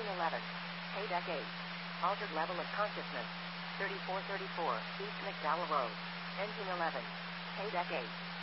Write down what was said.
11. Paydeck 8. Altered level of consciousness. 3434, East McDowell Road. Engine 11. Paydeck 8.